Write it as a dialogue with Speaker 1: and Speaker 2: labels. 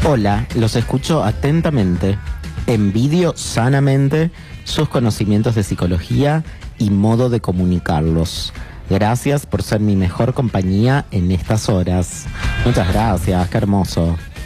Speaker 1: Hola, los escucho atentamente. Envidio sanamente sus conocimientos de psicología y modo de comunicarlos. Gracias por ser mi mejor compañía en estas horas. Muchas gracias, qué hermoso.